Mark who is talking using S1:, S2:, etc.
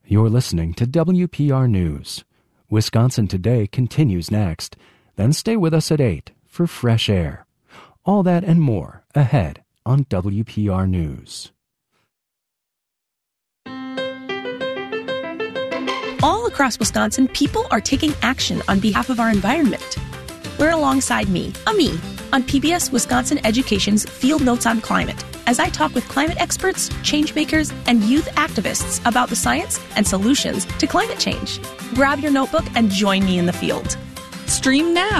S1: You're listening to WPR News. Wisconsin Today continues next. Then stay with us at 8 for Fresh Air. All that and more ahead on WPR News.
S2: All across Wisconsin, people are taking action on behalf of our environment. Learn alongside me, Ami, on PBS Wisconsin Education's Field Notes on Climate, as I talk with climate experts, change makers, and youth activists about the science and solutions to climate change. Grab your notebook and join me in the field.
S3: Stream now